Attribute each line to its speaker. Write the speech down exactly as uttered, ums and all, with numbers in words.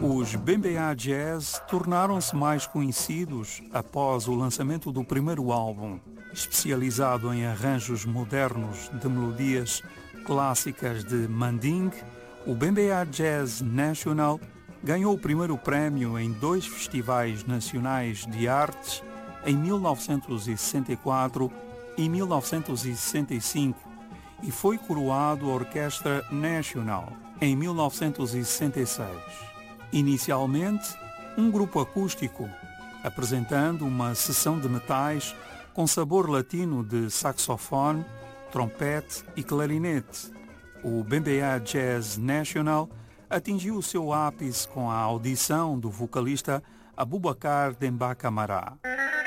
Speaker 1: Os B M B A Jazz tornaram-se mais conhecidos após o lançamento do primeiro álbum, especializado em arranjos modernos de melodias clássicas de Mandingue. O B M B A Jazz National ganhou o primeiro prémio em dois festivais nacionais de artes em mil novecentos e sessenta e quatro e mil novecentos e sessenta e cinco e foi coroado Orquestra Nacional em mil novecentos e sessenta e seis. Inicialmente, um grupo acústico, apresentando uma sessão de metais com sabor latino de saxofone, trompete e clarinete. O B M B A Jazz National atingiu o seu ápice com a audição do vocalista Aboubacar Demba Camara.